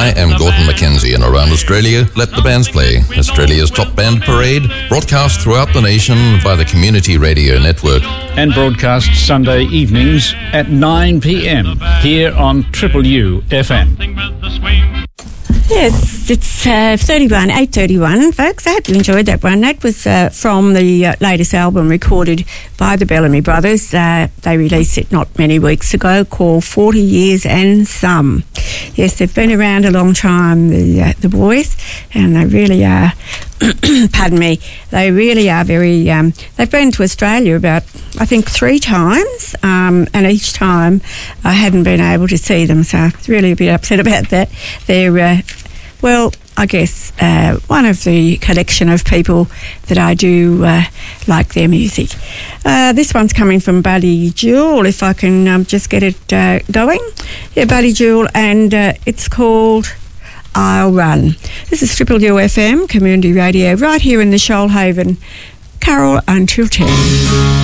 I am Gordon Mackenzie, and around Australia, let the bands play. Australia's top band parade, broadcast throughout the nation via the Community Radio Network. And broadcast Sunday evenings at 9 p.m. here on Triple U FM. Yes, it's 8:31, folks. I hope you enjoyed that one. That was from the latest album recorded by the Bellamy Brothers. They released it not many weeks ago, called 40 Years and Some. Yes, they've been around a long time, the boys, and they really are, pardon me, they really are very, they've been to Australia about, I think, 3 times, and each time I hadn't been able to see them, so I was really a bit upset about that. They're, well, I guess one of the collection of people that I do like their music. This one's coming from Buddy Jewell, if I can just get it going. Yeah, Buddy Jewell, and it's called I'll Run. This is Triple U FM, Community Radio, right here in the Shoalhaven. Carol until 10.